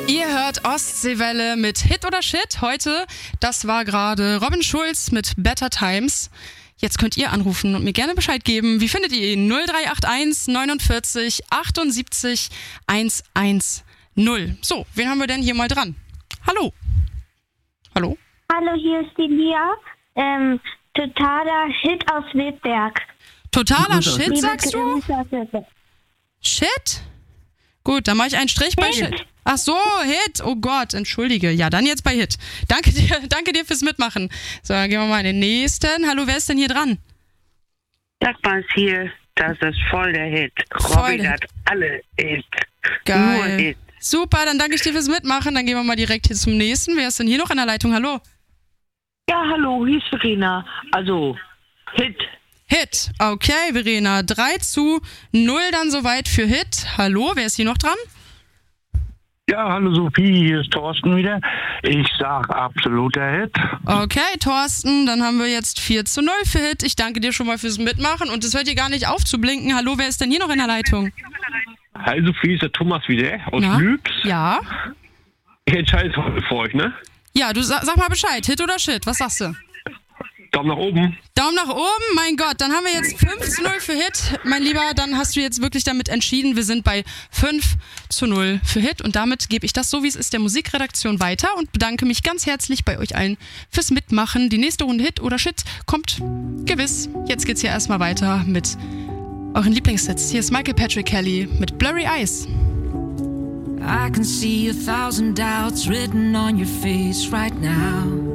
Ihr hört Ostseewelle mit Hit oder Shit. Heute, das war gerade Robin Schulz mit Better Times. Jetzt könnt ihr anrufen und mir gerne Bescheid geben. Wie findet ihr ihn? 0381 49 78 110. So, wen haben wir denn hier mal dran? Hallo? Hallo? Hallo, hier ist die Lia. Totaler Hit aus Wildberg. Totaler Shit, sagst du? du? Shit? Gut, dann mache ich einen Strich bei Shit. Ach so, Hit. Oh Gott, entschuldige. Ja, dann jetzt bei Hit. Danke dir fürs Mitmachen. So, dann gehen wir mal in den nächsten. Hallo, wer ist denn hier dran? Dagmar ist hier. Das ist voll der Hit. Voll Robin der hat alle Hits. Geil. Nur Hits. Super, dann danke ich dir fürs Mitmachen. Dann gehen wir mal direkt hier zum nächsten. Wer ist denn hier noch in der Leitung? Hallo? Ja, hallo, hier ist Verena. Also, Hit. Hit. Okay, Verena. 3-0 dann soweit für Hit. Hallo, wer ist hier noch dran? Ja, hallo Sophie, hier ist Thorsten wieder. Ich sag absoluter Hit. Okay, Thorsten, dann haben wir jetzt 4-0 für Hit. Ich danke dir schon mal fürs Mitmachen und es hört hier gar nicht auf zu blinken. Hallo, wer ist denn hier noch in der Leitung? Hi Sophie, ist der Thomas wieder aus Lübs. Ja? Ich entscheide es heute für euch, ne? Ja, du sag mal Bescheid. Hit oder Shit? Was sagst du? Daumen nach oben. Daumen nach oben, mein Gott, dann haben wir jetzt 5-0 für Hit. Mein Lieber, dann hast du jetzt wirklich damit entschieden, wir sind bei 5-0 für Hit und damit gebe ich das so, wie es ist, der Musikredaktion weiter und bedanke mich ganz herzlich bei euch allen fürs Mitmachen. Die nächste Runde Hit oder Shit kommt gewiss. Jetzt geht's hier erstmal weiter mit euren Lieblingshits. Hier ist Michael Patrick Kelly mit Blurry Eyes. I can see 1,000 doubts written on your face right now.